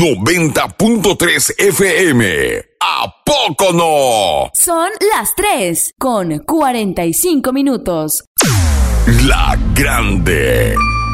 90.3 FM. ¿A poco no? Son las 3:45. La Grande.